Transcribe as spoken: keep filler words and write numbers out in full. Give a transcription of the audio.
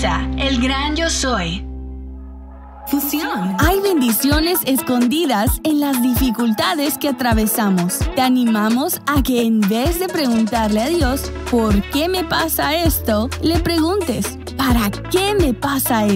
Comienza el gran yo soy. Fusión. Hay bendiciones escondidas en las dificultades que atravesamos. Te animamos a que en vez de preguntarle a Dios, ¿por qué me pasa esto?, le preguntes, ¿para qué me pasa esto?